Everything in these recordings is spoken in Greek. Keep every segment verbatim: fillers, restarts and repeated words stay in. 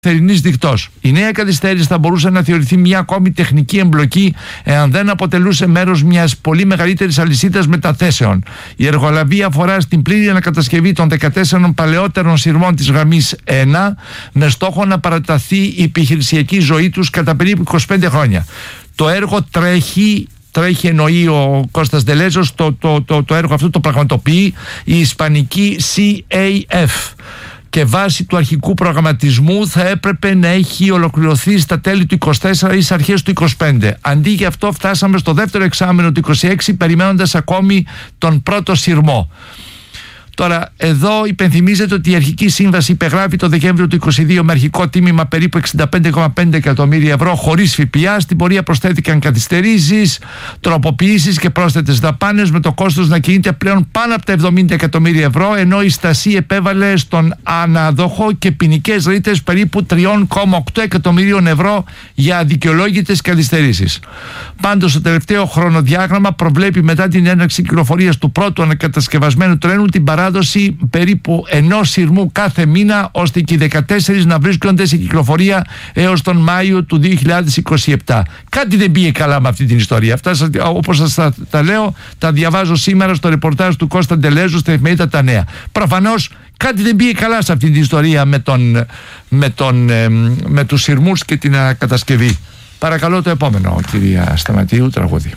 θερινής δικτός. Η νέα καθυστέρηση θα μπορούσε να θεωρηθεί μια ακόμη τεχνική εμπλοκή εάν δεν αποτελούσε μέρος μιας πολύ μεγαλύτερης αλυσίδας μεταθέσεων. Η εργολαβία αφορά στην πλήρη ανακατασκευή των δεκατέσσερων παλαιότερων σειρμών της γραμμής ένα με στόχο να παραταθεί η επιχειρησιακή ζωή τους κατά περίπου είκοσι πέντε χρόνια. Το έργο τρέχει Τρέχει εννοεί ο Κώστας Ντελέζος, το, το, το, το έργο αυτό το πραγματοποιεί η ισπανική σι έι εφ και βάσει του αρχικού προγραμματισμού θα έπρεπε να έχει ολοκληρωθεί στα τέλη του είκοσι τέσσερα ή στις αρχές του είκοσι πέντε. Αντί για αυτό φτάσαμε στο δεύτερο εξάμηνο του είκοσι έξι περιμένοντας ακόμη τον πρώτο σειρμό. Τώρα, εδώ υπενθυμίζεται ότι η αρχική σύμβαση υπεγράφει το Δεκέμβριο του είκοσι δύο με αρχικό τίμημα περίπου εξήντα πέντε κόμμα πέντε εκατομμύρια ευρώ χωρίς ΦΠΑ. Στην πορεία προσθέθηκαν καθυστερήσεις, τροποποιήσεις και πρόσθετες δαπάνες με το κόστος να κινείται πλέον πάνω από τα εβδομήντα εκατομμύρια ευρώ, ενώ η Στασί επέβαλε στον ανάδοχο και ποινικές ρήτες περίπου τρία κόμμα οκτώ εκατομμυρίων ευρώ για αδικαιολόγητες καθυστερήσεις. Πάντως, το τελευταίο χρονοδιάγραμμα προβλέπει μετά την έναρξη κυκλοφορίας του πρώτου ανακατασκευασμένου τρένου την παράδοση περίπου ενός σειρμού κάθε μήνα, ώστε και οι δεκατέσσερις να βρίσκονται σε κυκλοφορία έως τον Μάιο του δύο χιλιάδες είκοσι επτά. Κάτι δεν πήγε καλά με αυτή την ιστορία. Αυτά, όπως σας τα, τα λέω, τα διαβάζω σήμερα στο ρεπορτάζ του Κώστα Ντελέζου στην εφημερίδα Τα Νέα. Προφανώς κάτι δεν πήγε καλά σε αυτή την ιστορία με, τον, με, τον, με τους σειρμούς και την κατασκευή. Παρακαλώ το επόμενο, κυρία Σταματίου, τραγούδι.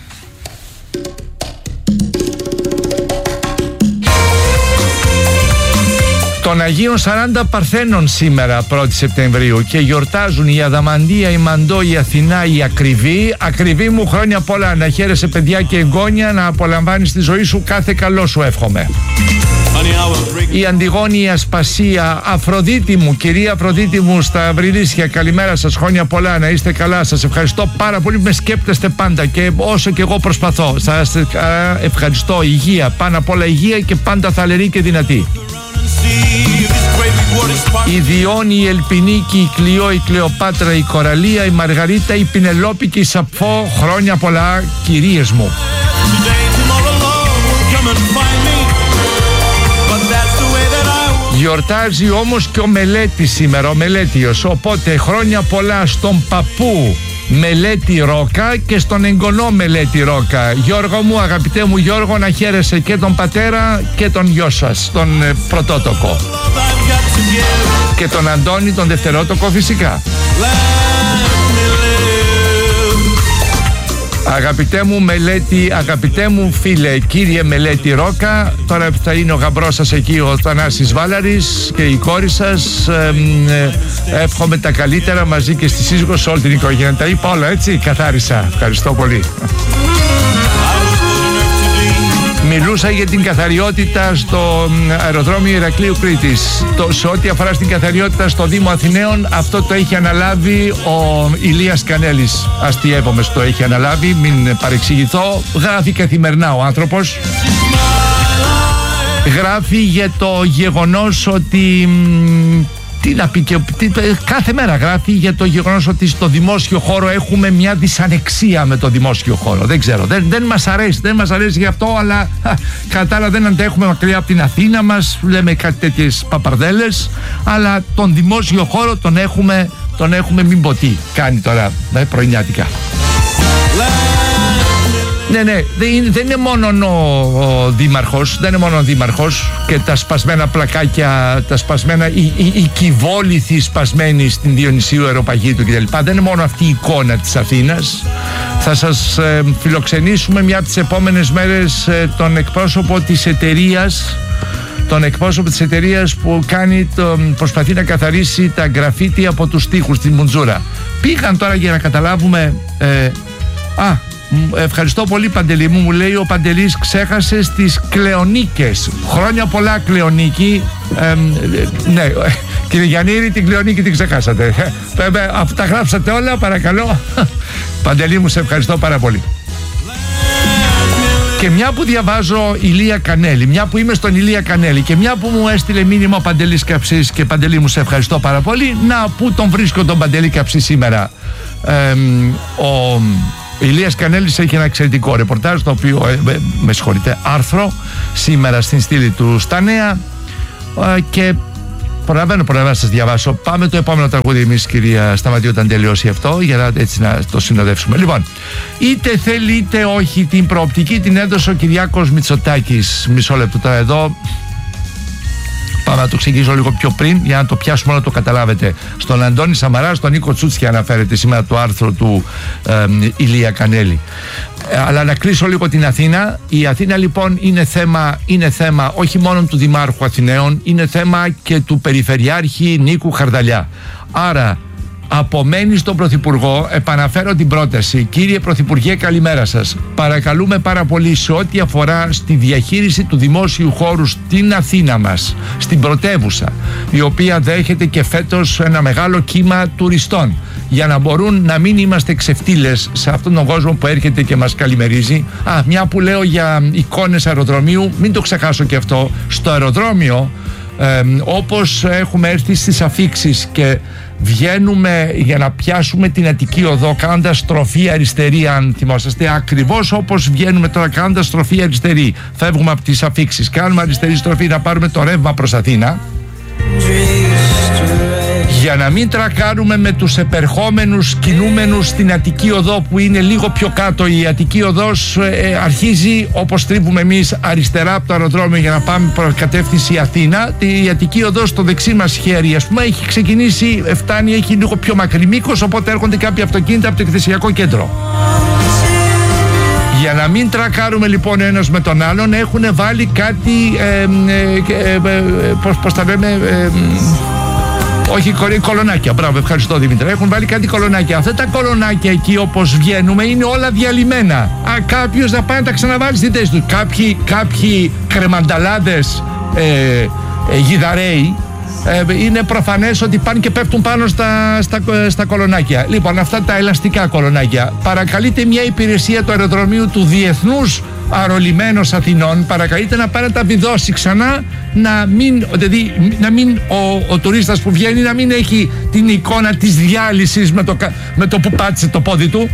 Των Αγίων σαράντα Παρθένων σήμερα πρώτη Σεπτεμβρίου και γιορτάζουν η Αδαμαντία, η Μαντώ, η Αθηνά, η Ακριβή. Ακριβή μου, χρόνια πολλά, να χαίρεσαι παιδιά και εγγόνια, να απολαμβάνεις τη ζωή σου, κάθε καλό σου εύχομαι. Η Αντιγόνη, η Ασπασία, Αφροδίτη μου, κυρία Αφροδίτη μου στα Βρυλίσια, καλημέρα σας, χρόνια πολλά, να είστε καλά, σας ευχαριστώ πάρα πολύ που με σκέπτεστε πάντα και όσο και εγώ προσπαθώ. Σας ευχαριστώ, υγεία, πάνω απ' όλα υγεία και πάντα θαλερή και δυνατή. Η Διόνη, η Ελπινίκη, η Κλειό, η Κλεοπάτρα, η Κοραλία, η Μαργαρίτα, η Πινελόπη και η Σαπφό, χρόνια πολλά κυρίες μου. Γιορτάζει όμως και ο Μελέτης σήμερα, ο Μελέτιος, οπότε χρόνια πολλά στον παππού Μελέτη Ρόκα και στον εγγονό Μελέτη Ρόκα. Γιώργο μου, αγαπητέ μου Γιώργο, να χαίρεσαι και τον πατέρα και τον γιο σας, τον ε, πρωτότοκο, και τον Αντώνη τον δευτερότοκο φυσικά. Αγαπητέ μου Μελέτη, αγαπητέ μου φίλε, κύριε Μελέτη Ρόκα, τώρα θα είναι ο γαμπρός σας εκεί, ο Θανάσης Βάλαρης, και η κόρη σας. Ε, ε, εύχομαι τα καλύτερα μαζί και στη σύζυγο, σε όλη την οικογένεια. Τα είπα όλα, έτσι, καθάρισα. Ευχαριστώ πολύ. Μιλούσα για την καθαριότητα στο αεροδρόμιο Ηρακλείου Κρήτης. Το, σε ό,τι αφορά στην καθαριότητα στο Δήμο Αθηναίων, αυτό το έχει αναλάβει ο Ηλίας Κανέλης. Αστιεύομαι, στο έχει αναλάβει, μην παρεξηγηθώ. Γράφει καθημερινά ο άνθρωπος. Γράφει για το γεγονός ότι... Τι να πει, και, τι, κάθε μέρα γράφει για το γεγονός ότι στο δημόσιο χώρο έχουμε μια δυσανεξία με το δημόσιο χώρο. Δεν ξέρω, δεν, δεν μας αρέσει, δεν μας αρέσει γι' αυτό, αλλά κατά άλλα δεν αντέχουμε μακριά από την Αθήνα μας, λέμε κάτι τέτοιες παπαρδέλες, αλλά τον δημόσιο χώρο τον έχουμε, τον έχουμε μην πω τι κάνει τώρα, ε, πρωινιάτικα. Ναι, ναι, δεν είναι μόνο ο, ο δήμαρχος, δεν είναι μόνο ο δήμαρχος και τα σπασμένα πλακάκια, τα σπασμένα, οι, οι, οι κυβόληθοι σπασμένοι στην Διονυσίου Αεροπαγίτου κτλ. Δεν είναι μόνο αυτή η εικόνα της Αθήνας. Θα σας ε, φιλοξενήσουμε μια από τις επόμενες μέρες ε, τον εκπρόσωπο της εταιρείας, τον εκπρόσωπο της εταιρείας που κάνει το, προσπαθεί να καθαρίσει τα γκραφίτι από τους τοίχους στην Μουντζούρα. Πήγαν τώρα για να καταλάβουμε... Ε, α, ευχαριστώ πολύ Παντελή μου, μου λέει ο Παντελής, ξέχασες τις Κλεονίκες. Χρόνια πολλά Κλεονίκη. ε, Ναι, κύριε Γιαννήρη, την Κλεονίκη την ξεχάσατε. Αυτά τα γράψατε όλα, παρακαλώ. Παντελή μου, σε ευχαριστώ πάρα πολύ. Και μια που διαβάζω Ηλία Κανέλη, μια που είμαι στον Ηλία Κανέλη και μια που μου έστειλε μήνυμα ο Παντελής Καψής, και Παντελή μου, σε ευχαριστώ πάρα πολύ. Να, που τον βρίσκω τον Παντελή Καψή σήμερα. ε, Ο Ηλίας Κανέλης έχει ένα εξαιρετικό ρεπορτάζ, το οποίο, ε, με, με συγχωρείτε, άρθρο σήμερα στην στήλη του στα Νέα, ε, και Προλαβαίνω, προλαβαίνω να σας διαβάσω. Πάμε το επόμενο τραγούδι εμείς, κυρία Σταματή, όταν τελειώσει αυτό, για να, έτσι, να το συνοδεύσουμε. Λοιπόν, είτε θέλει είτε όχι, την προοπτική την έδωσε ο Κυριάκος Μητσοτάκης. Μισό λεπτό τώρα εδώ. Πάμε να το εξηγήσω λίγο πιο πριν για να το πιάσουμε όλο, να το καταλάβετε. Στον Αντώνη Σαμαρά, στον Νίκο Τσούτσια αναφέρεται σήμερα το άρθρο του ε, Ηλία Κανέλη. Ε, αλλά να κλείσω λίγο την Αθήνα. Η Αθήνα λοιπόν είναι θέμα, είναι θέμα όχι μόνο του Δημάρχου Αθηναίων, είναι θέμα και του Περιφερειάρχη Νίκου Χαρδαλιά. Άρα απομένει στον Πρωθυπουργό, επαναφέρω την πρόταση. Κύριε Πρωθυπουργέ, καλημέρα σας. Παρακαλούμε πάρα πολύ σε ό,τι αφορά στη διαχείριση του δημόσιου χώρου στην Αθήνα μας, στην πρωτεύουσα, η οποία δέχεται και φέτος ένα μεγάλο κύμα τουριστών, για να μπορούν να μην είμαστε ξεφτύλες σε αυτόν τον κόσμο που έρχεται και μας καλημερίζει. Α, μια που λέω για εικόνες αεροδρομίου, μην το ξεχάσω και αυτό. Στο αεροδρόμιο, ε, όπως έχουμε έρθει στις αφίξεις και βγαίνουμε για να πιάσουμε την Αττική Οδό κάνοντας στροφή αριστερή, αν θυμόσαστε, ακριβώς όπως βγαίνουμε τώρα κάνοντας στροφή αριστερή, φεύγουμε από τις αφίξεις, κάνουμε αριστερή στροφή να πάρουμε το ρεύμα προς Αθήνα, για να μην τρακάρουμε με τους επερχόμενους κινούμενους στην Αττική Οδό, που είναι λίγο πιο κάτω. Η Αττική Οδός ε, αρχίζει όπως τρίβουμε εμείς αριστερά από το αεροδρόμιο για να πάμε προς κατεύθυνση Αθήνα. Η Αττική Οδός στο δεξί μας χέρι, ας πούμε, έχει ξεκινήσει, φτάνει, έχει λίγο πιο μακρύ μήκος, οπότε έρχονται κάποια αυτοκίνητα από το εκθεσιακό κέντρο. Για να μην τρακάρουμε λοιπόν ένας με τον άλλον, έχουν βάλει κάτι ε, ε, ε, ε, πώς, πώς τα λέμε, ε, όχι, κολονάκια. Μπράβο, ευχαριστώ Δημήτρη. Έχουν βάλει κάτι κολονάκια. Αυτά τα κολονάκια εκεί, όπως βγαίνουμε, είναι όλα διαλυμένα. Α, κάποιος να πάει να τα ξαναβάλει στη θέση του. Κάποιοι, κάποιοι κρεμανταλάδες ε, ε, γιδαρέοι, ε, είναι προφανές ότι πάνε και πέφτουν πάνω στα, στα, στα κολονάκια. Λοιπόν, αυτά τα ελαστικά κολονάκια. Παρακαλείται μια υπηρεσία του αεροδρομίου του Διεθνούς Αερολιμένος Αθηνών, παρακαλείται να πάει να τα βιδώσει ξανά, να μην, δηλαδή, να μην ο, ο τουρίστας που βγαίνει να μην έχει την εικόνα της διάλυσης με το, με το που πάτησε το πόδι του.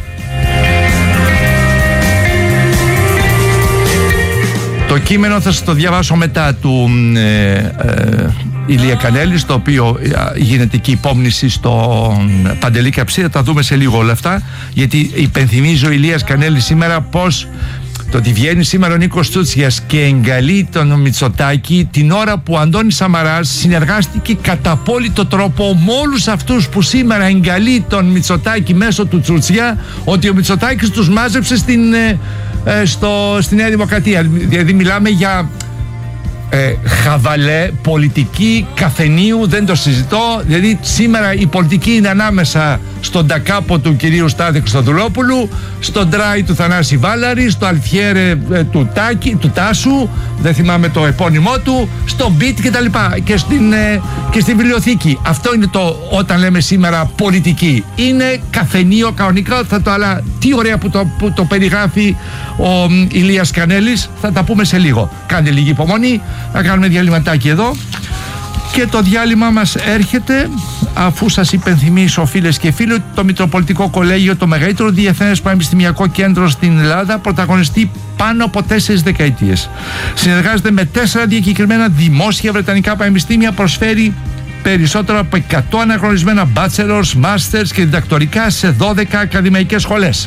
Το κείμενο θα σας το διαβάσω μετά του ε, ε, Ηλία Κανέλη, στο οποίο γίνεται και υπόμνηση στον Παντελή Καψί. Θα τα δούμε σε λίγο όλα αυτά, γιατί υπενθυμίζω ο Ηλίας Κανέλη σήμερα πως το ότι βγαίνει σήμερα ο Νίκος Τσούτσιας και εγκαλεί τον Μητσοτάκη την ώρα που ο Αντώνης Σαμαράς συνεργάστηκε κατά απόλυτο τρόπο με όλους αυτούς που σήμερα εγκαλεί τον Μητσοτάκη μέσω του Τσούτσια, ότι ο Μητσοτάκης τους μάζεψε στην, ε, στο, στη Νέα Δημοκρατία. Δηλαδή μιλάμε για ε, χαβαλέ πολιτική καφενείου, δεν το συζητώ. Δηλαδή σήμερα η πολιτική είναι ανάμεσα στον τακάπο του κυρίου Στάθη Χριστοδουλόπουλου, στον Ντράι του Θανάση Βάλαρη, στο Αλφιέρε ε, του, Τάκη, του Τάσου, δεν θυμάμαι το επώνυμό του, στο Μπιτ και τα λοιπά, και στην, ε, και στην βιβλιοθήκη. Αυτό είναι το όταν λέμε σήμερα πολιτική. Είναι καφενείο κανονικά, θα το, αλλά τι ωραία που το, που το περιγράφει ο ε, Ηλίας Κανέλης. Θα τα πούμε σε λίγο. Κάντε λίγη υπομονή, να κάνουμε διαλυματάκι εδώ. Και το διάλειμμα μας έρχεται αφού σας υπενθυμίσω, φίλες και φίλοι, ότι το Μητροπολιτικό Κολέγιο, το μεγαλύτερο διεθνές πανεπιστημιακό κέντρο στην Ελλάδα, πρωταγωνιστεί πάνω από τέσσερις δεκαετίες. Συνεργάζεται με τέσσερα διακεκριμένα δημόσια βρετανικά πανεπιστήμια, προσφέρει περισσότερο από εκατό αναγνωρισμένα bachelors, masters και διδακτορικά σε δώδεκα ακαδημαϊκές σχολές,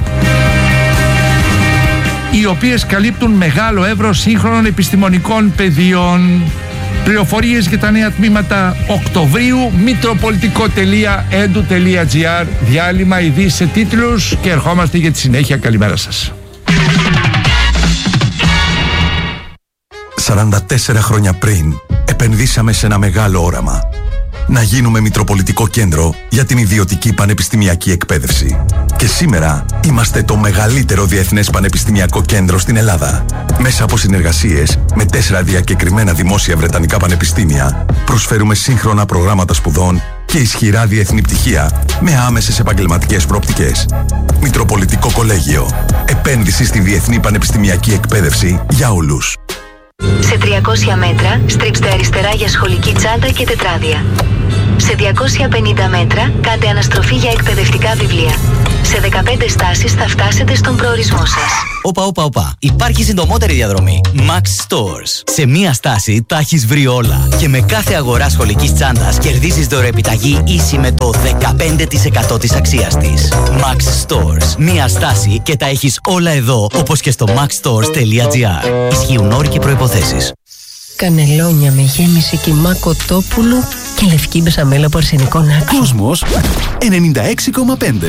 οι οποίες καλύπτουν μεγάλο εύρος σύγχρονων επιστημονικών πεδίων. Πληροφορίες για τα νέα τμήματα Οκτωβρίου, μητροπολιτικό τελεία έντου τελεία τζι άρ. Διάλειμμα, ειδήσεις σε τίτλους και ερχόμαστε για τη συνέχεια. Καλημέρα σας. σαράντα τέσσερα χρόνια πριν επενδύσαμε σε ένα μεγάλο όραμα. Να γίνουμε Μητροπολιτικό Κέντρο για την ιδιωτική πανεπιστημιακή εκπαίδευση. Και σήμερα είμαστε το μεγαλύτερο διεθνές πανεπιστημιακό κέντρο στην Ελλάδα. Μέσα από συνεργασίες με τέσσερα διακεκριμένα δημόσια βρετανικά πανεπιστήμια, προσφέρουμε σύγχρονα προγράμματα σπουδών και ισχυρά διεθνή πτυχία με άμεσες επαγγελματικές προοπτικές. Μητροπολιτικό Κολέγιο. Επένδυση στη διεθνή πανεπιστημιακή εκπαίδευση για όλους. Σε τριακόσια μέτρα, στρίψτε αριστερά για σχολική τσάντα και τετράδια. Σε διακόσια πενήντα μέτρα, κάντε αναστροφή για εκπαιδευτικά βιβλία. Σε δεκαπέντε στάσεις θα φτάσετε στον προορισμό σας. Όπα, όπα, όπα. Υπάρχει συντομότερη διαδρομή. Max Stores. Σε μία στάση τα έχεις βρει όλα. Και με κάθε αγορά σχολικής τσάντας κερδίζεις δωρεοεπιταγή ίση με το δεκαπέντε τοις εκατό της αξίας της. Max Stores. Μία στάση και τα έχεις όλα εδώ, όπως και στο maxstores τελεία gr. Ισχύουν όροι και προϋποθέσεις. Κανελόνια με γέμιση κιμά κοτόπουλου και λευκή μπεσαμέλα από αρσενικό νάξο. Κόσμος ενενήντα έξι κόμμα πέντε.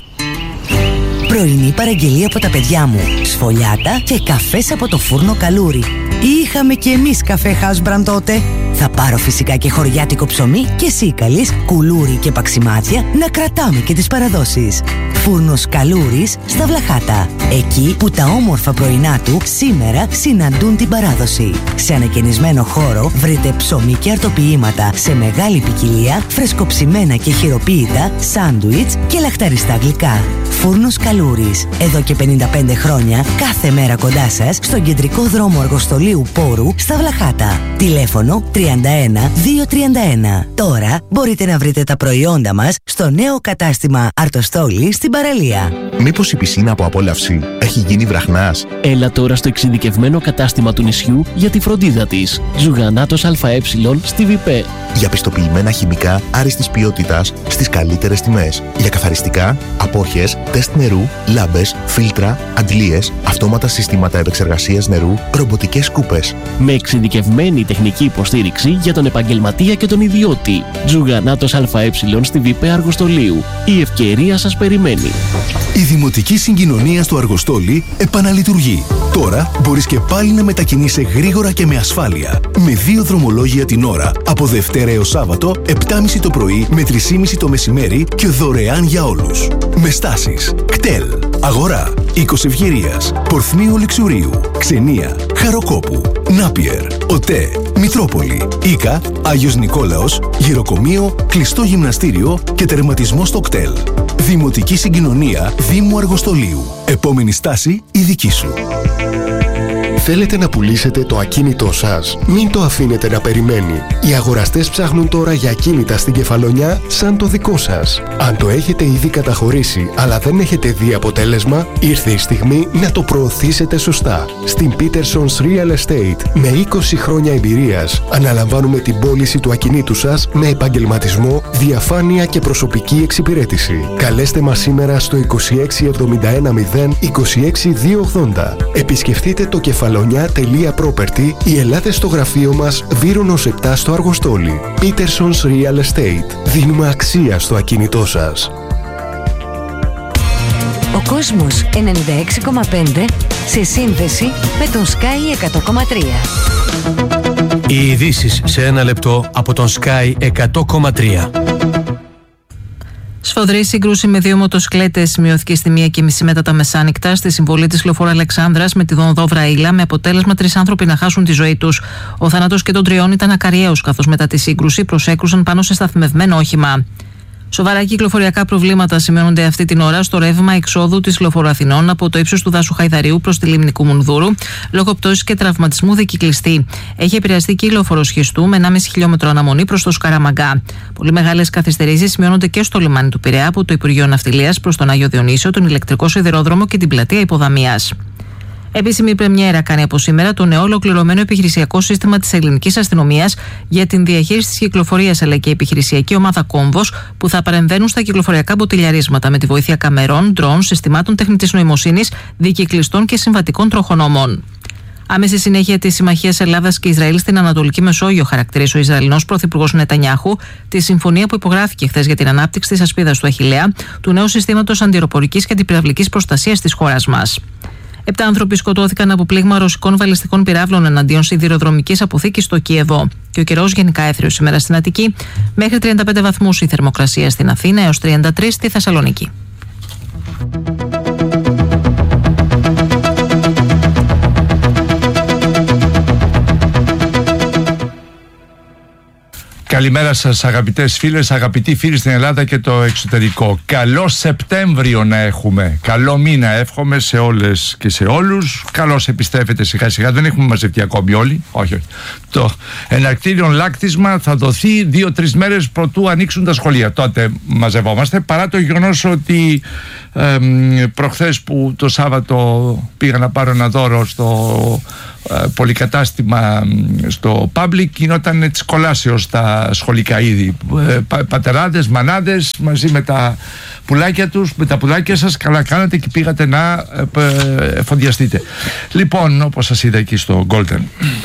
Πρωινή παραγγελία από τα παιδιά μου. Σφολιάτα και καφές από το φούρνο Καλούρι. Είχαμε κι εμείς καφέ House Brand τότε. Θα πάρω φυσικά και χωριάτικο ψωμί και σίκαλης, κουλούρι και παξιμάδια να κρατάμε και τις παραδόσεις. Φούρνος Καλούρης στα Βλαχάτα. Εκεί που τα όμορφα πρωινά του σήμερα συναντούν την παράδοση. Σε ανακαινισμένο χώρο βρείτε ψωμί και αρτοποιήματα σε μεγάλη ποικιλία, φρεσκοψημένα και χειροποίητα, σάντουιτς και λαχταριστά γλυκά. Φούρνος Καλούρης. Εδώ και πενήντα πέντε χρόνια, κάθε μέρα κοντά σας, στον κεντρικό δρόμο Αργοστολίου Πόρου στα Βλαχάτα. Τηλέφωνο τριάντα ένα διακόσια τριάντα ένα. Τώρα μπορείτε να βρείτε τα προϊόντα μας στο νέο κατάστημα Αρτοστόλη στην παραλία. Μήπως η πισίνα από απόλαυση έχει γίνει βραχνάς? Έλα τώρα στο εξειδικευμένο κατάστημα του νησιού για τη φροντίδα της. Ζουγανάτος ΑΕ στη Βιπέ. Για πιστοποιημένα χημικά άριστης ποιότητας στις καλύτερες τιμές. Για καθαριστικά, απόρχες, τεστ νερού, λάμπες, φίλτρα, αντλίες, αυτόματα συστήματα επεξεργασίας νερού, ρομποτικές σκούπες. Με εξειδικευμένη τεχνική υποστήριξη για τον επαγγελματία και τον ιδιώτη. Ζουγανάτος ΑΕ στη Βιπέ Αργοστολίου. Η ευκαιρία σας περιμένει. Η Δημοτική Συγκοινωνία στο Αργοστόλι επαναλειτουργεί. Τώρα μπορείς και πάλι να μετακινείσαι γρήγορα και με ασφάλεια. Με δύο δρομολόγια την ώρα, από Δευτέρα έως Σάββατο, επτά και μισή το πρωί με τρεις και μισή το μεσημέρι και δωρεάν για όλους. Με στάσεις κτέλ, Αγορά, Οίκος Ευγυρίας, Πορθμίου Λεξουρίου, Ξενία, Χαροκόπου, Νάπιερ, ΟΤΕ, Μητρόπολη, Ίκα, Άγιος Νικόλαος, Γυροκομείο, Κλειστό Γυμναστήριο και τερματισμό στο κτέλ. Δημοτική Συγκοινωνία Δήμου Αργοστολίου. Επόμενη στάση η δική σου. Θέλετε να πουλήσετε το ακίνητό σας? Μην το αφήνετε να περιμένει. Οι αγοραστές ψάχνουν τώρα για ακίνητα στην Κεφαλονιά σαν το δικό σας. Αν το έχετε ήδη καταχωρήσει αλλά δεν έχετε δει αποτέλεσμα, ήρθε η στιγμή να το προωθήσετε σωστά. Στην Peterson's Real Estate, με είκοσι χρόνια εμπειρίας, αναλαμβάνουμε την πώληση του ακινήτου σας με επαγγελματισμό, διαφάνεια και προσωπική εξυπηρέτηση. Καλέστε μας σήμερα στο είκοσι έξι εβδομήντα ένα μηδέν είκοσι έξι διακόσια ογδόντα. Επισκεφτείτε το κεφαλονιά τελεία property ή ελάτε στο γραφείο μας Βύρονος επτά στο Αργοστόλι. Peterson's Real Estate. Δίνουμε αξία στο ακίνητό σας. Ο Κόσμος ενενήντα έξι κόμμα πέντε σε σύνδεση με τον Sky εκατό κόμμα τρία. Οι ειδήσεις σε ένα λεπτό από τον Sky εκατό κόμμα τρία. Σφοδρή σύγκρουση με δύο μοτοσυκλέτες σημειώθηκε στη μία και μισή μετά τα μεσάνυχτα στη συμβολή της λεωφόρου Αλεξάνδρας με τη Δόνδο Βραήλα, με αποτέλεσμα τρεις άνθρωποι να χάσουν τη ζωή τους. Ο θάνατος και των τριών ήταν ακαριαίος, καθώς μετά τη σύγκρουση προσέκρουσαν πάνω σε σταθμευμένο όχημα. Σοβαρά κυκλοφοριακά προβλήματα σημειώνονται αυτή την ώρα στο ρεύμα εξόδου της λεωφόρου Αθηνών από το ύψος του δάσου Χαϊδαρίου προς τη λίμνη Κουμουνδούρου, λόγω πτώσης και τραυματισμού δικυκλιστή. Έχει επηρεαστεί και η λεωφόρος Χιστού με ενάμιση χιλιόμετρο αναμονή προς το Σκαραμαγκά. Πολύ μεγάλες καθυστερήσεις σημειώνονται και στο λιμάνι του Πειραιά από το Υπουργείο Ναυτιλίας προς τον Άγιο Διονύσιο, τον ηλεκτρικό σιδηρόδρομο και την πλατεία Υποδαμίας. Επίσημη πρεμιέρα κάνει από σήμερα το νέο ολοκληρωμένο επιχειρησιακό σύστημα της ελληνικής αστυνομίας για την διαχείριση της κυκλοφορίας, αλλά και επιχειρησιακή ομάδα Κόμβος, που θα παρεμβαίνουν στα κυκλοφοριακά μποτιλιαρίσματα με τη βοήθεια καμερών, ντρόν, συστημάτων τεχνητής νοημοσύνης, δικυκλιστών και συμβατικών τροχονόμων. Άμεση συνέχεια της συμμαχίας Ελλάδας και Ισραήλ στην Ανατολική Μεσόγειο, χαρακτηρίζει ο Ισραηλινός Πρωθυπουργός Νετανιάχου τη συμφωνία που υπογράφηκε χθες για την ανάπτυξη της ασπίδας του Αχιλλέα, του νέου συστήματος αντιεροπορικής και αντιπυραυλικής προστασίας της χώρας μας. Επτά άνθρωποι σκοτώθηκαν από πλήγμα ρωσικών βαλιστικών πυράβλων εναντίον σιδηροδρομικής αποθήκης στο Κίεβο. Και ο καιρός γενικά έθριος σήμερα στην Αττική, μέχρι τριάντα πέντε βαθμούς η θερμοκρασία στην Αθήνα έως τριάντα τρεις στη Θεσσαλονίκη. Καλημέρα σας αγαπητές φίλες, αγαπητοί φίλοι στην Ελλάδα και το εξωτερικό. Καλό Σεπτέμβριο να έχουμε. Καλό μήνα εύχομαι σε όλες και σε όλους. Καλώς επιστρέφετε σιγά σιγά. Δεν έχουμε μαζευτεί ακόμη όλοι. Όχι, όχι. Το εναρκτήριο λάκτισμα θα δοθεί δύο-τρεις μέρες προτού ανοίξουν τα σχολεία. Τότε μαζευόμαστε. Παρά το γεγονός ότι ε, προχθές που το Σάββατο πήγα να πάρω ένα δώρο στο ε, πολυκατάστημα στο public, γινόταν της κολάσεως τα σχολικά είδη. Ε, πα, πατεράδες, μανάδες μαζί με τα πουλάκια τους, με τα πουλάκια σας, καλά κάνατε και πήγατε να ε, εφοδιαστείτε. Λοιπόν, όπως σας είδα εκεί στο Golden.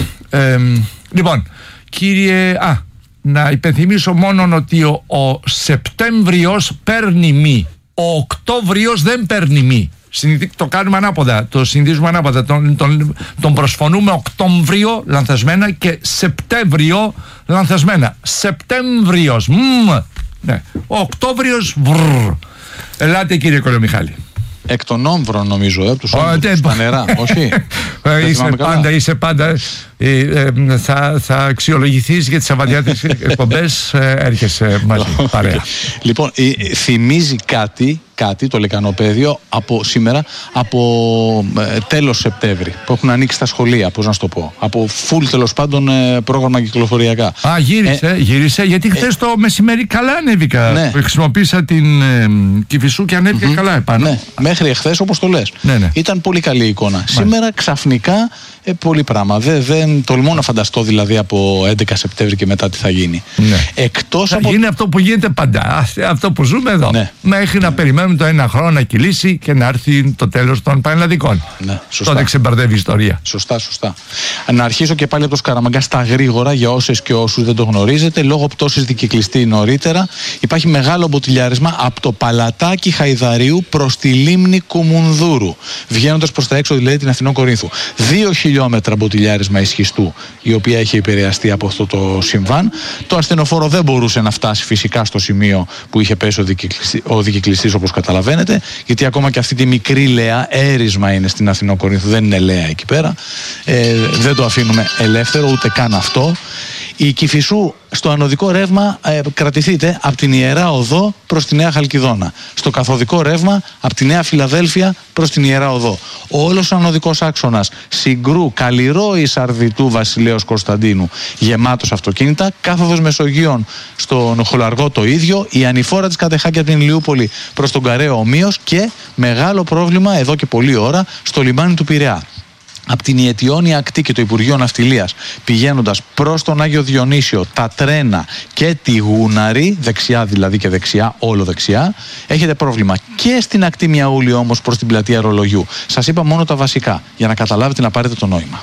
Ε, λοιπόν, κύριε, α, να υπενθυμίσω μόνον ότι ο, ο Σεπτέμβριος παίρνει μη, ο Οκτώβριος δεν παίρνει μη. Το κάνουμε ανάποδα, το συνδυάζουμε ανάποδα. Τον, τον, τον προσφωνούμε Οκτώβριο λανθασμένα και Σεπτέμβριο λανθασμένα. Σεπτέμβριος, μ, ναι. Οκτώβριος, βρρ. Ελάτε κύριε Κολομιχάλη. Εκ των όμβρων νομίζω, ε, τους όμβρους, στα νερά, όχι. Είσαι πάντα, είσαι πάντα, ε, ε, θα, θα αξιολογηθείς για τις σαββατιάτικες εκπομπές, ε, έρχεσαι μαζί, παρέα. Λοιπόν, ε, θυμίζει κάτι, κάτι το λεκανοπαίδιο από σήμερα, από ε, τέλος Σεπτέμβρη, που έχουν ανοίξει τα σχολεία, πώς να σου το πω, από φουλ τέλος πάντων ε, πρόγραμμα κυκλοφοριακά. Α, γύρισε, ε, γύρισε, γιατί χθες ε, το μεσημέρι καλά ανέβηκα, ναι. Χρησιμοποίησα την ε, Κηφισού και ανέβηκα mm-hmm. καλά επάνω. Ναι. Μέχρι εχθές, όπως το λες. Ναι, ναι. Ήταν πολύ καλή εικόνα. Μάλιστα. Σήμερα ξαφνικά ε, πολύ πράγμα. Δεν, δεν τολμώ να φανταστώ δηλαδή από έντεκα Σεπτέμβρη και μετά τι θα γίνει. Ναι. Εκτός θα από... γίνει αυτό που γίνεται πάντα. Αυτό που ζούμε εδώ. Ναι. Μέχρι να περιμένουμε το ένα χρόνο να κυλήσει και να έρθει το τέλος των πανελλαδικών. Ναι, σωστά. Τότε ξεμπαρδεύει η ιστορία. Σωστά, σωστά. Να αρχίσω και πάλι από το Σκαραμαγκά στα γρήγορα για όσες και όσους δεν το γνωρίζετε. Λόγω πτώσης δικυκλιστή νωρίτερα υπάρχει μεγάλο μποτιλιάρισμα από το Παλατάκι Χαϊδαρίου προς τη λίμνη Κουμουνδούρου. Βγαίνοντας προς τα έξω δηλαδή την Αθηνών Κορίνθου. Δύο χιλιόμετρα μποτιλιάρισμα Ισχυστού, η οποία έχει επηρεαστεί από αυτό το συμβάν. Το ασθενοφόρο δεν μπορούσε να φτάσει φυσικά στο σημείο που είχε πέσει ο δικυκλιστής, όπως καταλαβαίνετε, γιατί ακόμα και αυτή τη μικρή λέα, έρισμα είναι στην Αθηνών Κορίνθου, δεν είναι λέα εκεί πέρα. Ε, δεν το αφήνουμε ελεύθερο, ούτε καν αυτό. Η Κηφισού στο ανωδικό ρεύμα ε, κρατηθείτε από την Ιερά Οδό προς τη Νέα Χαλκιδόνα. Στο καθοδικό ρεύμα από τη Νέα Φιλαδέλφια προς την Ιερά Οδό. Όλος ο ανωδικός άξονας Συγκρού, Καλλιρόη, Σαρδιτού, Βασιλέως Κωνσταντίνου γεμάτος αυτοκίνητα. Κάθοδος Μεσογείων στον Χολαργό το ίδιο. Η ανηφόρα της Κατεχάκη από την Ηλιούπολη προς τον Καραίο ομοίως. Και μεγάλο πρόβλημα εδώ και πολλή ώρα στο λιμάνι του Πειραιά. Από την Ιετιώνη ακτή και το Υπουργείο Ναυτιλίας πηγαίνοντας προς τον Άγιο Διονύσιο, τα τρένα και τη Γούναρη, δεξιά δηλαδή και δεξιά, όλο δεξιά, έχετε πρόβλημα. Και στην ακτή Μιαούλη όμως προς την πλατεία Ρολογιού. Σας είπα μόνο τα βασικά, για να καταλάβετε να πάρετε το νόημα.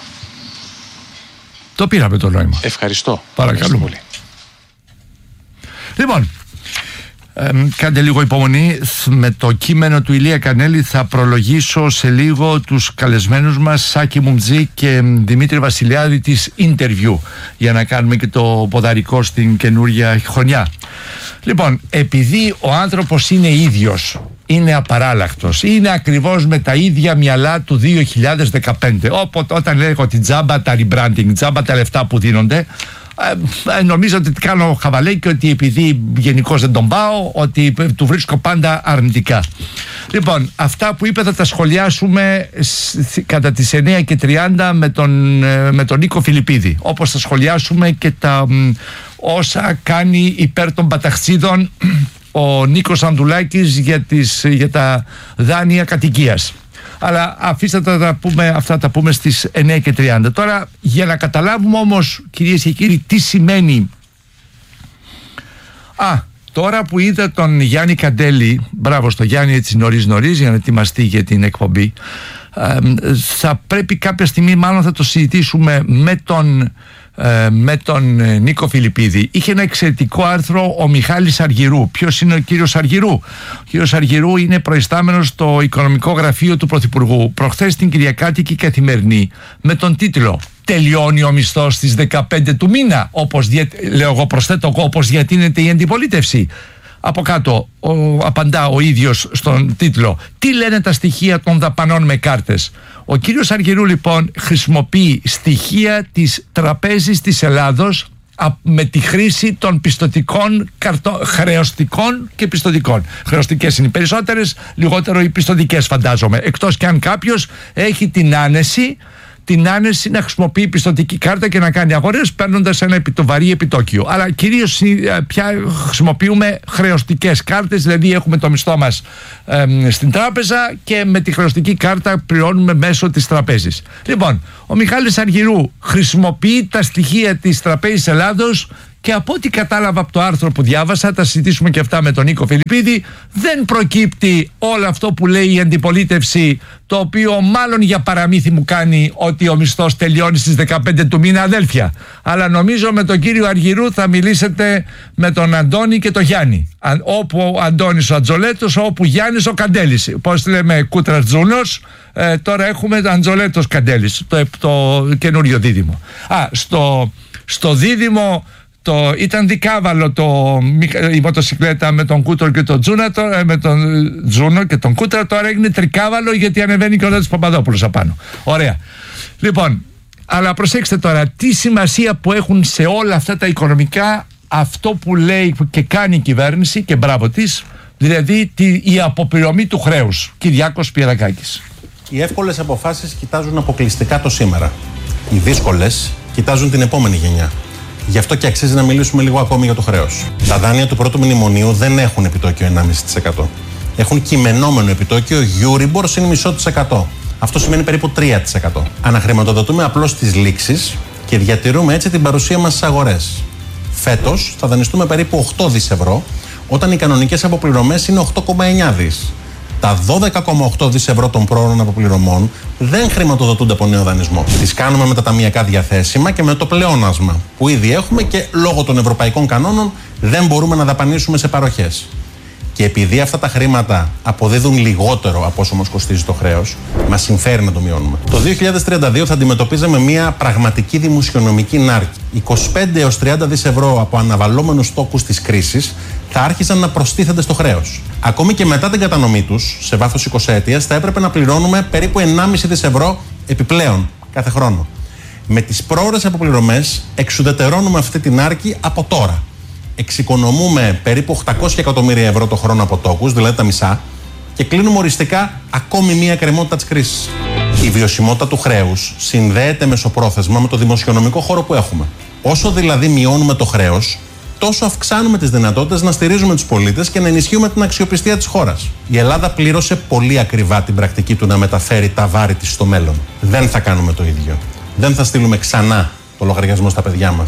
Το πήραμε το νόημα. Ευχαριστώ. Παρακαλώ πολύ. Λοιπόν, Ε, κάντε λίγο υπομονή. Με το κείμενο του Ηλία Κανέλη θα προλογίσω σε λίγο τους καλεσμένους μας Σάκη Μουμτζή και Δημήτρη Βασιλιάδη της Interview, για να κάνουμε και το ποδαρικό στην καινούρια χρονιά. Λοιπόν, επειδή ο άνθρωπος είναι ίδιος, είναι απαράλλαχτος, είναι ακριβώς με τα ίδια μυαλά του δύο χιλιάδες δεκαπέντε, όποτε, όταν λέγω ότι τζάμπα τα rebranding, τζάμπα τα λεφτά που δίνονται, Ε, νομίζω ότι κάνω χαβαλέ και ότι επειδή γενικώς δεν τον πάω, ότι του βρίσκω πάντα αρνητικά. Λοιπόν, αυτά που είπε θα τα σχολιάσουμε κατά τις εννιά και τριάντα με τον, με τον Νίκο Φιλιππίδη, όπως θα σχολιάσουμε και τα όσα κάνει υπέρ των παταχτσίδων ο Νίκος Ανδουλάκης για, τις, για τα δάνεια κατοικίας. Αλλά αφήστε τα, τα πούμε, αυτά τα πούμε στις εννιά και τριάντα. Τώρα, για να καταλάβουμε όμως, κυρίες και κύριοι, τι σημαίνει. Α, τώρα που είδα τον Γιάννη Καντέλη, μπράβο στο Γιάννη, έτσι νωρίς νωρίς για να ετοιμαστεί για την εκπομπή, ε, θα πρέπει κάποια στιγμή, μάλλον θα το συζητήσουμε με τον με τον Νίκο Φιλιππίδη. Είχε ένα εξαιρετικό άρθρο ο Μιχάλης Αργυρού. Ποιος είναι ο κύριος Αργυρού? Ο κύριος Αργυρού είναι προϊστάμενος στο οικονομικό γραφείο του Πρωθυπουργού. Προχθές στην Κυριακάτικη Καθημερινή, με τον τίτλο «Τελειώνει ο μισθός στις δεκαπέντε του μήνα», όπως δια... λέω εγώ, προσθέτω εγώ, όπως διατείνεται η αντιπολίτευση. Από κάτω ο, απαντά ο ίδιος στον τίτλο «Τι λένε τα στοιχεία των δαπανών με κάρτες». Ο κύριος Αργυρού λοιπόν χρησιμοποιεί στοιχεία της Τραπέζης της Ελλάδος με τη χρήση των πιστωτικών καρτο... χρεωστικών και πιστωτικών. Χρεωστικές είναι οι περισσότερες, λιγότερο οι πιστωτικές φαντάζομαι, εκτός και αν κάποιος έχει την άνεση την άνεση να χρησιμοποιεί πιστωτική κάρτα και να κάνει αγορές παίρνοντας ένα βαρύ επιτόκιο. Αλλά κυρίως πια χρησιμοποιούμε χρεωστικές κάρτες, δηλαδή έχουμε το μισθό μας ε, στην τράπεζα και με τη χρεωστική κάρτα πληρώνουμε μέσω της τραπέζης. Λοιπόν, ο Μιχάλης Αργυρού χρησιμοποιεί τα στοιχεία της Τραπέζης Ελλάδος και από ό,τι κατάλαβα από το άρθρο που διάβασα, θα συζητήσουμε και αυτά με τον Νίκο Φιλιππίδη, δεν προκύπτει όλο αυτό που λέει η αντιπολίτευση, το οποίο μάλλον για παραμύθι μου κάνει ότι ο μισθός τελειώνει στις δεκαπέντε του μήνα, αδέλφια. Αλλά νομίζω με τον κύριο Αργυρού θα μιλήσετε με τον Αντώνη και τον Γιάννη. Όπου ο Αντώνης ο Αντζολέτος, όπου Γιάννης ο Καντέλης. Πώς λέμε Κούτρας Τζούνος, ε, τώρα έχουμε Αντζολέτος Καντέλης, το, το καινούριο δίδυμο. Α, στο, στο δίδυμο το, ήταν δικάβαλο το, η μοτοσυκλέτα με τον Κούτρο και τον Τζούνα, το, με τον Τζούνο και τον Κούτρα, τώρα έγινε τρικάβαλο γιατί ανεβαίνει και ο Λάτης Παπαδόπουλος απάνω. Ωραία. Λοιπόν, αλλά προσέξτε τώρα, τι σημασία που έχουν σε όλα αυτά τα οικονομικά αυτό που λέει και κάνει η κυβέρνηση, και μπράβο της, δηλαδή τη, η αποπληρωμή του χρέους. Κυριάκος Πιερακάκης. Οι εύκολες αποφάσεις κοιτάζουν αποκλειστικά το σήμερα. Οι δύσκολες κοιτάζουν την επόμενη γενιά. Γι' αυτό και αξίζει να μιλήσουμε λίγο ακόμη για το χρέος. Τα δάνεια του πρώτου μνημονίου δεν έχουν επιτόκιο ενάμιση τοις εκατό. Έχουν κειμενόμενο επιτόκιο Euribor συν μισό τοις εκατό. Αυτό σημαίνει περίπου τρία τοις εκατό. Αναχρηματοδοτούμε απλώς τις λήξεις και διατηρούμε έτσι την παρουσία μας στις αγορές. Φέτος θα δανειστούμε περίπου οκτώ δισεκατομμύρια ευρώ, όταν οι κανονικές αποπληρωμές είναι οκτώ κόμμα εννιά δισεκατομμύρια. Τα δώδεκα κόμμα οκτώ δισεκατομμύρια ευρώ των πρόωρων αποπληρωμών δεν χρηματοδοτούνται από νέο δανεισμό. Τις κάνουμε με τα ταμιακά διαθέσιμα και με το πλεόνασμα που ήδη έχουμε και λόγω των ευρωπαϊκών κανόνων δεν μπορούμε να δαπανίσουμε σε παροχές. Και επειδή αυτά τα χρήματα αποδίδουν λιγότερο από όσο μας κοστίζει το χρέος, μας συμφέρει να το μειώνουμε. Το δύο χιλιάδες τριάντα δύο θα αντιμετωπίζαμε μια πραγματική δημοσιονομική νάρκη. είκοσι πέντε έως τριάντα δισεκατομμύρια ευρώ από αναβαλλόμενους στόκους της κρίσης θα άρχισαν να προστίθενται στο χρέος. Ακόμη και μετά την κατανομή τους, σε βάθος εικοσαετίας, θα έπρεπε να πληρώνουμε περίπου ενάμιση δισεκατομμύρια ευρώ επιπλέον κάθε χρόνο. Με τις πρόωρες αποπληρωμές εξουδετερώνουμε αυτή την νάρκη από τώρα. Εξοικονομούμε περίπου οκτακόσια εκατομμύρια ευρώ το χρόνο από τόκους, δηλαδή τα μισά, και κλείνουμε οριστικά ακόμη μία εκκρεμότητα της κρίσης. Η βιωσιμότητα του χρέους συνδέεται μεσοπρόθεσμα με το δημοσιονομικό χώρο που έχουμε. Όσο δηλαδή μειώνουμε το χρέος, τόσο αυξάνουμε τις δυνατότητες να στηρίζουμε τους πολίτες και να ενισχύουμε την αξιοπιστία της χώρας. Η Ελλάδα πλήρωσε πολύ ακριβά την πρακτική του να μεταφέρει τα βάρη της στο μέλλον. Δεν θα κάνουμε το ίδιο. Δεν θα στείλουμε ξανά το λογαριασμό στα παιδιά μας.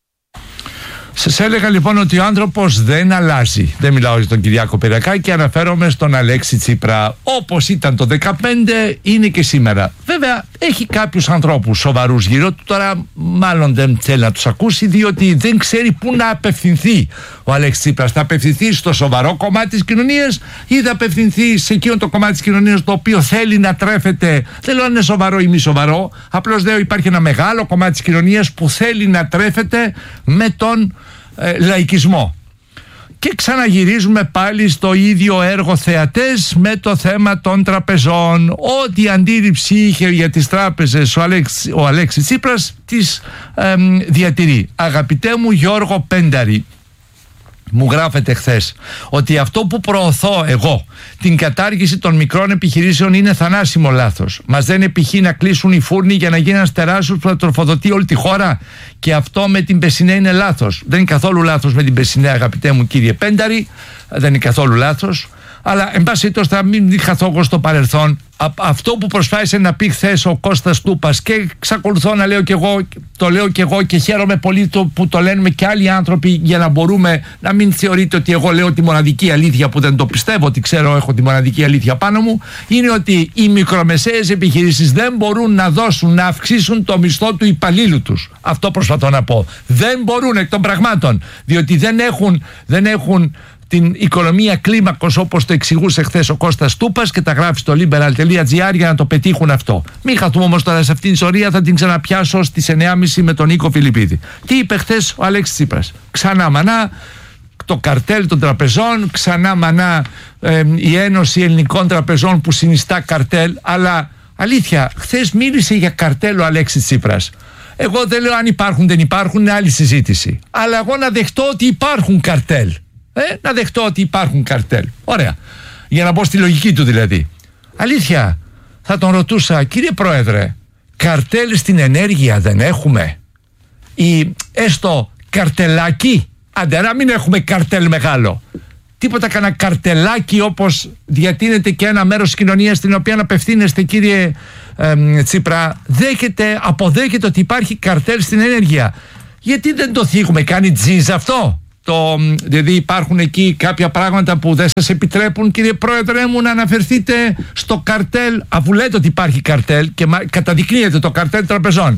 Σας έλεγα λοιπόν ότι ο άνθρωπος δεν αλλάζει. Δεν μιλάω για τον Κυριάκο Πιερακάκη, αναφέρομαι στον Αλέξη Τσίπρα. Όπως ήταν το δεκαπέντε, είναι και σήμερα. Βέβαια, έχει κάποιους ανθρώπους σοβαρούς γύρω του. Τώρα, μάλλον δεν θέλει να τους ακούσει, διότι δεν ξέρει πού να απευθυνθεί ο Αλέξης Τσίπρας. Θα απευθυνθεί στο σοβαρό κομμάτι της κοινωνίας ή θα απευθυνθεί σε εκείνο το κομμάτι της κοινωνίας το οποίο θέλει να τρέφεται. Δεν λέω αν είναι σοβαρό ή μη σοβαρό. Απλώς λέω υπάρχει ένα μεγάλο κομμάτι της κοινωνίας που θέλει να τρέφεται με τον ε, λαϊκισμό. Και ξαναγυρίζουμε πάλι στο ίδιο έργο θεατές με το θέμα των τραπεζών. Ό,τι αντίληψη είχε για τις τράπεζες ο Αλέξης, ο Αλέξης Τσίπρας τις ε, διατηρεί. Αγαπητέ μου Γιώργο Πένταρη, μου γράφετε χθες ότι αυτό που προωθώ εγώ, την κατάργηση των μικρών επιχειρήσεων, είναι θανάσιμο λάθος. Μας δεν επιχεί να κλείσουν οι φούρνοι για να γίνει ένας τεράστιος που θα τροφοδοτεί όλη τη χώρα, και αυτό με την Πεσσινέ είναι λάθος. Δεν είναι καθόλου λάθος με την Πεσσινέ, αγαπητέ μου κύριε Πένταρη, δεν είναι καθόλου λάθος. Αλλά εν πάση περιπτώσει θα μην χαθώ εγώ στο παρελθόν. Α, αυτό που προσπάθησε να πει χθες ο Κώστας Τούπας, και εξακολουθώ να λέω και εγώ, το λέω και εγώ και χαίρομαι πολύ το, που το λένε και άλλοι άνθρωποι, για να μπορούμε να μην θεωρείτε ότι εγώ λέω τη μοναδική αλήθεια, που δεν το πιστεύω ότι ξέρω, έχω τη μοναδική αλήθεια πάνω μου, είναι ότι οι μικρομεσαίες επιχειρήσεις δεν μπορούν να δώσουν, να αυξήσουν το μισθό του υπαλλήλου τους. Αυτό προσπαθώ να πω. Δεν μπορούν εκ των πραγμάτων, διότι δεν έχουν, δεν έχουν την οικονομία κλίμακος, όπως το εξηγούσε χθες ο Κώστας Τούπας, και τα γράφει στο liberal τελεία gr για να το πετύχουν αυτό. Μην χαθούμε όμως τώρα σε αυτήν την ιστορία, θα την ξαναπιάσω στις εννιά και μισή με τον Νίκο Φιλιππίδη. Τι είπε χθες ο Αλέξης Τσίπρας? Ξανά μανά το καρτέλ των τραπεζών, ξανά μανά ε, η Ένωση Ελληνικών Τραπεζών που συνιστά καρτέλ, αλλά αλήθεια, χθες μίλησε για καρτέλ ο Αλέξης Τσίπρας. Εγώ δεν λέω αν υπάρχουν δεν υπάρχουν, είναι άλλη συζήτηση. Αλλά εγώ να δεχτώ ότι υπάρχουν καρτέλ. Ε, να δεχτώ ότι υπάρχουν καρτέλ. Ωραία. Για να μπω στη λογική του δηλαδή. Αλήθεια, θα τον ρωτούσα, κύριε Πρόεδρε, καρτέλ στην ενέργεια δεν έχουμε? Ή έστω καρτελάκι? Άντε να μην έχουμε καρτέλ μεγάλο. Τίποτα κανένα καρτελάκι όπως διατείνεται και ένα μέρος της κοινωνίας στην οποία απευθύνεστε, κύριε ε, Τσίπρα. Δέχεται, αποδέχεται ότι υπάρχει καρτέλ στην ενέργεια. Γιατί δεν το θίγουμε? Κάνει τζιζ αυτό? Το, δηλαδή υπάρχουν εκεί κάποια πράγματα που δεν σας επιτρέπουν, κύριε Πρόεδρε μου, να αναφερθείτε στο καρτέλ, αφού λέτε ότι υπάρχει καρτέλ και καταδεικνύεται το καρτέλ τραπεζών.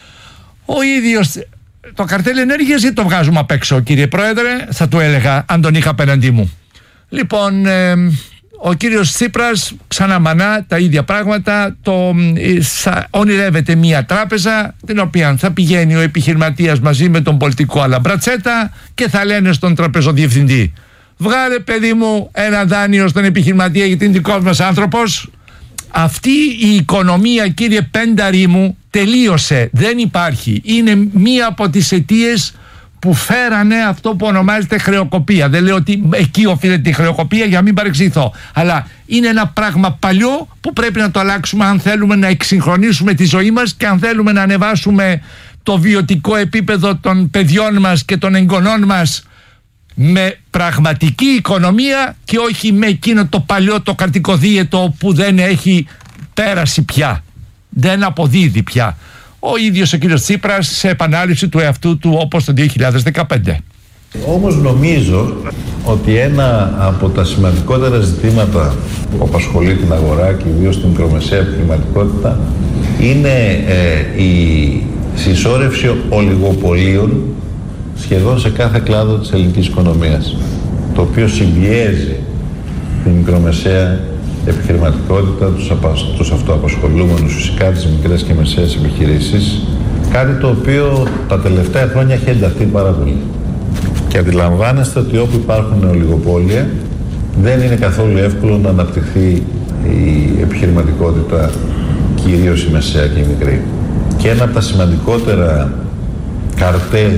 Ο ίδιος το καρτέλ ενέργειας γιατί το βγάζουμε απ' έξω, κύριε Πρόεδρε? Θα του έλεγα αν τον είχα απέναντί μου. Λοιπόν, ε, ο κύριος Τσίπρας ξαναμανά τα ίδια πράγματα. Το, ε, σα, ονειρεύεται μια τράπεζα την οποία θα πηγαίνει ο επιχειρηματίας μαζί με τον πολιτικό αλαμπρατσέτα και θα λένε στον τραπεζοδιευθυντή, βγάλε παιδί μου ένα δάνειο στον επιχειρηματία γιατί είναι δικός μας άνθρωπος. Αυτή η οικονομία, κύριε Πένταρη μου, τελείωσε, δεν υπάρχει. Είναι μία από τις αιτίες που φέρανε αυτό που ονομάζεται χρεοκοπία. Δεν λέω ότι εκεί οφείλεται η χρεοκοπία για να μην παρεξηγηθώ, αλλά είναι ένα πράγμα παλιό που πρέπει να το αλλάξουμε αν θέλουμε να εξυγχρονίσουμε τη ζωή μας και αν θέλουμε να ανεβάσουμε το βιωτικό επίπεδο των παιδιών μας και των εγγονών μας με πραγματική οικονομία και όχι με εκείνο το παλιό το καρτικοδίαιτο που δεν έχει πέρασει πια, δεν αποδίδει πια. Ο ίδιος ο κύριος Τσίπρας σε επανάληψη του εαυτού του όπως το δύο χιλιάδες δεκαπέντε. Όμως νομίζω ότι ένα από τα σημαντικότερα ζητήματα που απασχολεί την αγορά και ιδίως την μικρομεσαία επιχειρηματικότητα είναι ε, η συσσόρευση ολιγοπολίων σχεδόν σε κάθε κλάδο της ελληνικής οικονομίας, το οποίο συμπιέζει την μικρομεσαία επιχειρηματικότητα, τους, απα, τους αυτοαπασχολούμενους, φυσικά τις μικρές και μεσαίες επιχειρήσεις, κάτι το οποίο τα τελευταία χρόνια έχει ενταθεί πάρα πολύ. Και αντιλαμβάνεστε ότι όπου υπάρχουν ολιγοπόλια δεν είναι καθόλου εύκολο να αναπτυχθεί η επιχειρηματικότητα, κυρίως η μεσαία και η μικρή. Και ένα από τα σημαντικότερα καρτέλ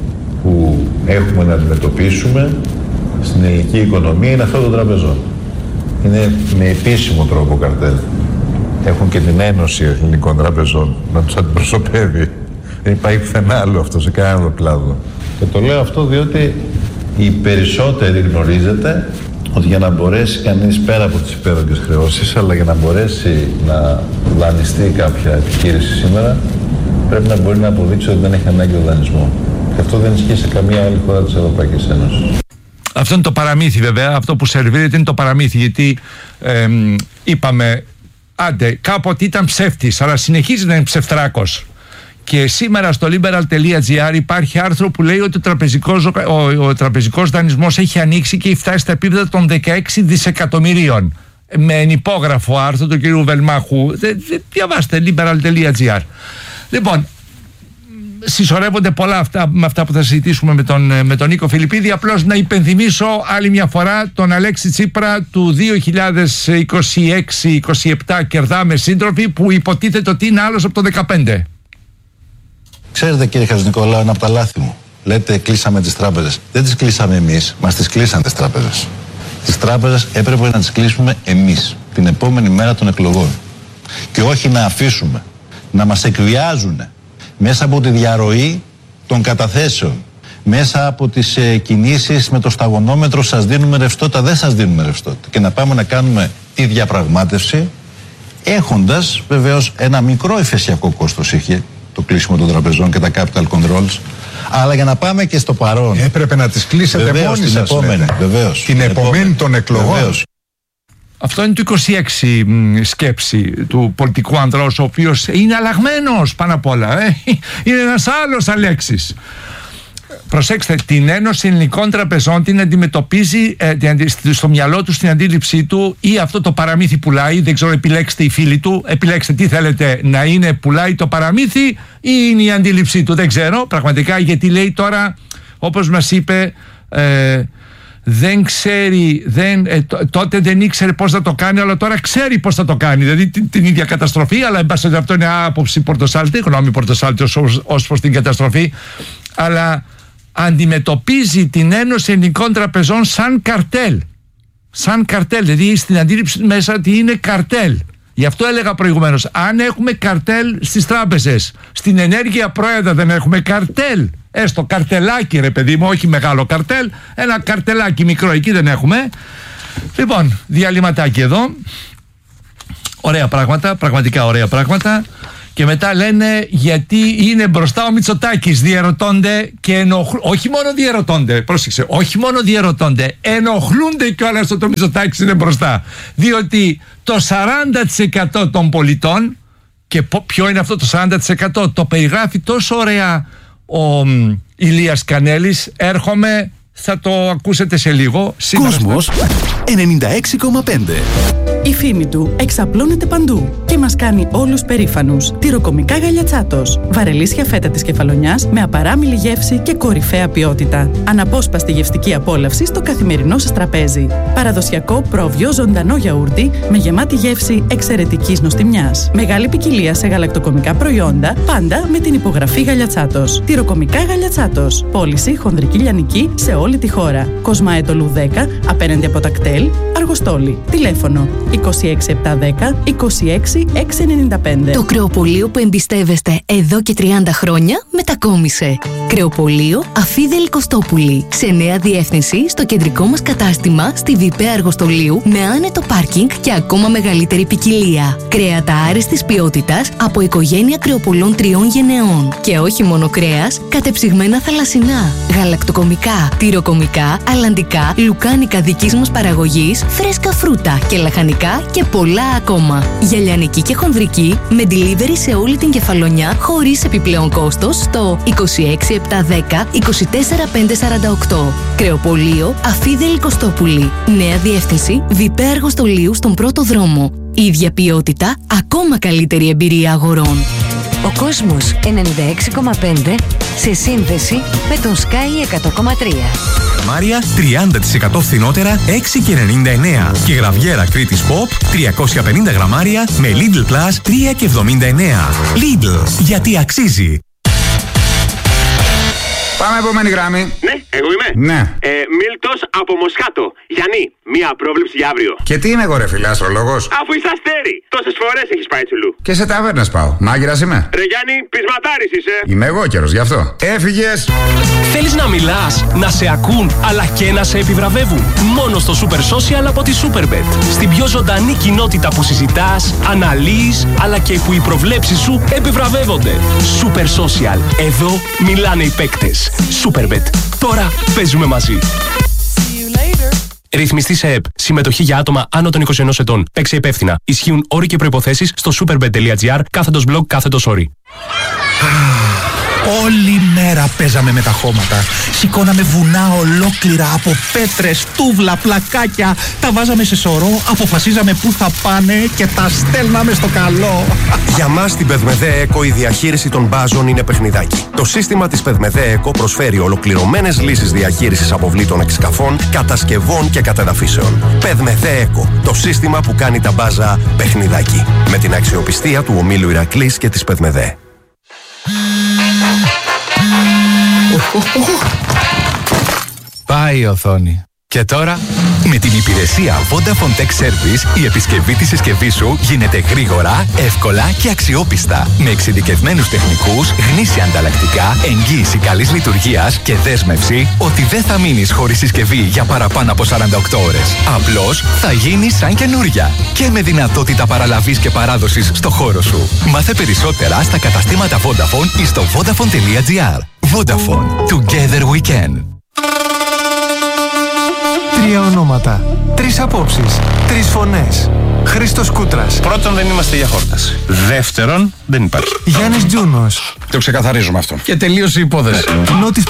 που έχουμε να αντιμετωπίσουμε στην ελληνική οικονομία είναι αυτό των τραπεζών. Είναι με επίσημο τρόπο καρτέλ. Έχουν και την Ένωση Ελληνικών Τραπεζών να τους αντιπροσωπεύει. Δεν υπάρχει πουθενά άλλο αυτό σε κανένα άλλο κλάδο. Και το λέω αυτό διότι οι περισσότεροι γνωρίζετε ότι για να μπορέσει κανείς πέρα από τις υπέρογγες χρεώσεις, αλλά για να μπορέσει να δανειστεί κάποια επιχείρηση σήμερα, πρέπει να μπορεί να αποδείξει ότι δεν έχει ανάγκη ο δανεισμό. Και αυτό δεν ισχύει σε καμία άλλη χώρα της Ευρωπαϊκής Ένωσης. Αυτό είναι το παραμύθι βέβαια, αυτό που σερβίρεται είναι το παραμύθι, γιατί ε, είπαμε, άντε κάποτε ήταν ψεύτης, αλλά συνεχίζει να είναι ψευτράκος. Και σήμερα στο liberal τελεία gr υπάρχει άρθρο που λέει ότι ο τραπεζικός, ο, ο τραπεζικός δανεισμός έχει ανοίξει και έχει φτάσει στα επίπεδα των δεκαέξι δισεκατομμυρίων. Με ενυπόγραφο άρθρο του κ. Βελμάχου. Δε, δε, διαβάστε liberal τελεία gr. Λοιπόν, συσσωρεύονται πολλά αυτά, με αυτά που θα συζητήσουμε με τον, με τον Νίκο Φιλιππίδη. Απλώς να υπενθυμίσω άλλη μια φορά τον Αλέξη Τσίπρα του δύο χιλιάδες είκοσι έξι είκοσι επτά κερδάμε σύντροφοι, που υποτίθεται ότι είναι άλλος από το δεκαπέντε. Ξέρετε κύριε Χατζηνικολάου, ένα από τα λάθη μου. Λέτε κλείσαμε τις τράπεζες. Δεν τις κλείσαμε εμείς, μας τις κλείσαν τις τράπεζες. Τις τράπεζες έπρεπε να τις κλείσουμε εμείς την επόμενη μέρα των εκλογών. Και όχι να αφήσουμε να μας εκβιάζουν μέσα από τη διαρροή των καταθέσεων, μέσα από τις ε, κινήσεις με το σταγονόμετρο, σας δίνουμε ρευστότητα, δεν σας δίνουμε ρευστότητα. Και να πάμε να κάνουμε τη διαπραγμάτευση, έχοντας βεβαίως ένα μικρό εφεσιακό κόστος είχε το κλείσιμο των τραπεζών και τα capital controls, αλλά για να πάμε και στο παρόν. Έπρεπε να τις κλείσετε βεβαίως, μόνοι την σας. Επόμενη, βεβαίως, την, την επόμενη, επόμενη των εκλογών. Βεβαίως. Αυτό είναι το είκοσι έξι μ, σκέψη του πολιτικού ανδρός, ο οποίος είναι αλλαγμένος πάνω απ' όλα. Ε. Είναι ένας άλλος Αλέξης. Προσέξτε, την Ένωση Ελληνικών Τραπεζών την αντιμετωπίζει ε, την, στο μυαλό του, στην αντίληψή του, ή αυτό το παραμύθι πουλάει, δεν ξέρω, επιλέξτε οι φίλοι του, επιλέξτε τι θέλετε, να είναι πουλάει το παραμύθι ή είναι η αντίληψή του, δεν ξέρω πραγματικά, γιατί λέει τώρα, όπως μας είπε, ε, δεν ξέρει, δεν, ε, τότε δεν ήξερε πώς θα το κάνει, αλλά τώρα ξέρει πώς θα το κάνει. Δηλαδή την, την ίδια καταστροφή, αλλά εν πάση αυτό είναι άποψη Πορτοσάλτη, γνώμη Πορτοσάλτη ως, ως προς την καταστροφή, αλλά αντιμετωπίζει την Ένωση Ελληνικών Τραπεζών σαν καρτέλ. Σαν καρτέλ, δηλαδή στην αντίληψη μέσα ότι είναι καρτέλ. Γι' αυτό έλεγα προηγουμένως, αν έχουμε καρτέλ στις τράπεζες, στην ενέργεια πρόεδρα δεν έχουμε καρτέλ. Έστω καρτελάκι ρε παιδί μου, όχι μεγάλο καρτέλ, ένα καρτελάκι μικρό εκεί δεν έχουμε. Λοιπόν, διαλυματάκι εδώ. Ωραία πράγματα, πραγματικά ωραία πράγματα. Και μετά λένε γιατί είναι μπροστά ο Μητσοτάκης, διαρωτώνται και ενοχλούνται. Όχι μόνο διαρωτώνται, πρόσεξε, όχι μόνο διαρωτώνται, ενοχλούνται κιόλας ότι ο Μητσοτάκης είναι μπροστά. Διότι το σαράντα τοις εκατό των πολιτών, και ποιο είναι αυτό το σαράντα τοις εκατό, το περιγράφει τόσο ωραία ο μ, Ηλίας Κανέλης. Έρχομαι, θα το ακούσετε σε λίγο. Κόσμος ενενήντα έξι κόμμα πέντε. Η φήμη του εξαπλώνεται παντού και μας κάνει όλους περήφανους. Τυροκομικά Γαλιατσάτος. Βαρελίσια φέτα της Κεφαλονιάς με απαράμιλη γεύση και κορυφαία ποιότητα. Αναπόσπαστη γευστική απόλαυση στο καθημερινό σας τραπέζι. Παραδοσιακό πρόβιο ζωντανό γιαούρτι με γεμάτη γεύση εξαιρετικής νοστιμιάς. Μεγάλη ποικιλία σε γαλακτοκομικά προϊόντα, πάντα με την υπογραφή Γαλιατσάτος. Τυροκομικά Γαλιατσάτος. Πώληση χονδρική λιανική σε όλη τη χώρα. Κοσμαέτολου δέκα απέναντι από τα κτέλ, Αργοστόλη. Τηλέφωνο είκοσι έξι επτακόσια δέκα είκοσι έξι εξακόσια ενενήντα πέντε. Το κρεοπωλείο που εμπιστεύεστε εδώ και τριάντα χρόνια μετακόμισε. Κρεοπωλείο Αφίδελη Κωστόπουλη. Σε νέα διεύθυνση στο κεντρικό μας κατάστημα στη Βιπέ Αργοστολίου με άνετο πάρκινγκ και ακόμα μεγαλύτερη ποικιλία. Κρέατα άριστης ποιότητας από οικογένεια κρεοπωλών τριών γενεών. Και όχι μόνο κρέας, κατεψυγμένα θαλασσινά, γαλακτοκομικά, τυροκομικά, αλλαντικά, λουκάνικα δικής μας παραγωγής, φρέσκα φρούτα και λαχανικά και πολλά ακόμα. Για λιανική και χονδρική με delivery σε όλη την Κεφαλονιά χωρίς επιπλέον κόστος στο είκοσι έξι επτακόσια δέκα είκοσι τέσσερα πεντακόσια σαράντα οκτώ. Κρεοπωλείο Αφίδελη Κωστόπουλη. Νέα διεύθυνση Βιπέ Αργοστολίου στον πρώτο δρόμο. Ίδια ποιότητα, ακόμα καλύτερη εμπειρία αγορών. Ο κόσμος ενενήντα έξι κόμμα πέντε σε σύνδεση με τον Sky εκατό κόμμα τρία. Μάρια τριάντα τοις εκατό φθηνότερα έξι και ενενήντα εννέα και γραβιέρα Κρήτης Pop τριακόσια πενήντα γραμμάρια με Lidl Plus τρία και εβδομήντα εννέα. Lidl, γιατί αξίζει. Πάμε επόμενη γράμμη. Ναι, εγώ είμαι. Ναι. Ε, Μίλτος από Μοσχάτο. Γιάννη, μία πρόβλεψη για αύριο. Και τι είμαι εγώ ρε φίλε, αστρολόγος? Αφού είσαι αστέρι. Τόσες φορές έχεις πάει τσουλού. Και σε ταβέρνες πάω. Μάγειρας είμαι. Ρε Γιάννη, πεισματάρης είσαι. Είμαι εγώ καιρός γι' αυτό. Έφυγες. Θέλεις να μιλάς, να σε ακούν, αλλά και να σε επιβραβεύουν. Μόνο στο Super Social από τη Superbet. Στην πιο ζωντανή κοινότητα που συζητάς, αναλύεις, αλλά και που οι προβλέψεις σου επιβραβεύονται. Super Social. Εδώ μιλάνε οι παίκτες. Superbet. Τώρα παίζουμε μαζί. Ρυθμιστή σε ΕΠ. Συμμετοχή για άτομα άνω των είκοσι ενός ετών. Παίξε υπεύθυνα. Ισχύουν όροι και προϋποθέσεις στο superbet.gr κάθετος blog κάθετος όροι. Όλη μέρα παίζαμε με τα χώματα. Σηκώναμε βουνά ολόκληρα από πέτρες, τούβλα, πλακάκια. Τα βάζαμε σε σωρό, αποφασίζαμε πού θα πάνε και τα στέλναμε στο καλό. Για μας στην Πεδμεδέ Eco η διαχείριση των μπάζων είναι παιχνιδάκι. Το σύστημα της Πεδμεδέ Eco προσφέρει ολοκληρωμένες λύσεις διαχείρισης αποβλήτων εξκαφών, κατασκευών και κατεδαφίσεων. Πεδμεδέ Eco, το σύστημα που κάνει τα μπάζα παιχνιδάκι. Με την αξιοπιστία του ομίλου Ηρακλής και της Πεδμεδέ. Πάει η οθόνη. Και τώρα, με την υπηρεσία Vodafone Tech Service, η επισκευή της συσκευής σου γίνεται γρήγορα, εύκολα και αξιόπιστα. Με εξειδικευμένους τεχνικούς, γνήσια ανταλλακτικά, εγγύηση καλής λειτουργίας και δέσμευση ότι δεν θα μείνεις χωρίς συσκευή για παραπάνω από σαράντα οκτώ ώρες. Απλώς θα γίνει σαν καινούρια. Και με δυνατότητα παραλαβής και παράδοσης στο χώρο σου. Μάθε περισσότερα στα καταστήματα Vodafone ή στο vodafone.gr. Vodafone. Together we can. Τρία ονόματα, τρεις απόψεις, τρεις φωνές. Χρήστος Κούτρας. Πρώτον, δεν είμαστε για χόρταση. Δεύτερον, δεν υπάρχει. Γιάννης Τζούνος. Το ξεκαθαρίζουμε αυτό. Και τελείωσε η υπόθεση. Νότης